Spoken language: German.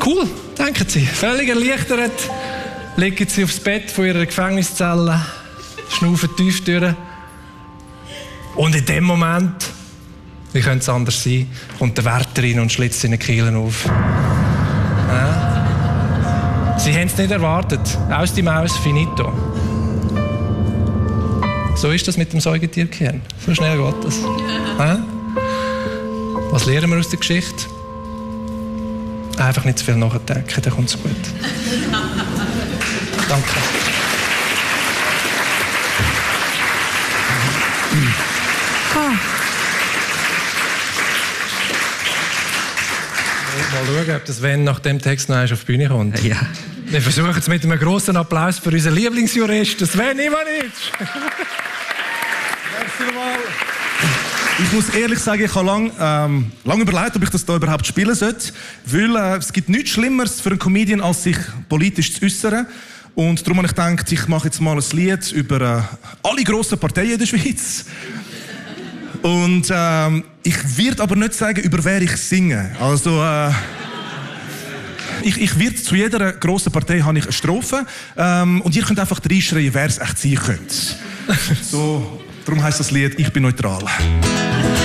Cool, denken Sie. Völlig erleichtert legen Sie aufs Bett von Ihrer Gefängniszelle, schnaufen tief durch. Und in dem Moment, wie könnte es anders sein, kommt der Wärter rein und schlitzt seine Kehlen auf. Sie haben es nicht erwartet. Aus die Maus, finito. So ist das mit dem Säugetiergehirn. So schnell geht das. Was lernen wir aus der Geschichte? Einfach nicht zu viel nachdenken, dann kommt es gut. Danke. Mal schauen, ob das Sven nach dem Text noch auf die Bühne kommt. Ja. Wir versuchen es mit einem grossen Applaus für unseren Lieblingsjuristen, Sven Ivanic. Ich muss ehrlich sagen, ich habe lang überlegt, ob ich das hier überhaupt spielen sollte. Weil es gibt nichts Schlimmeres für einen Comedian, als sich politisch zu äußern. Und darum habe ich gedacht, ich mache jetzt mal ein Lied über alle grossen Parteien in der Schweiz. Und ich werde aber nicht sagen, über wer ich singe. Also, ich werde zu jeder grossen Partei habe ich eine Strophe. Und ihr könnt einfach reinschreien, wer es echt sein könnte. So, darum heisst das Lied «Ich bin neutral».